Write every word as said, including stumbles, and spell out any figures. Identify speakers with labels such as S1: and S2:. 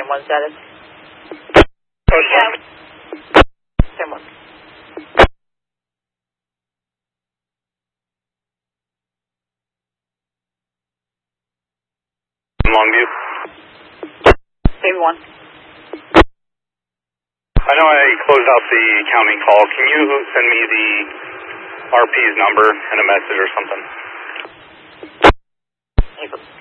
S1: one status.
S2: Yeah.
S1: ten one.
S3: Longview.
S1: Baby one.
S3: I know I closed out the county call. Can you send me the R P's number and a message or something?
S1: April.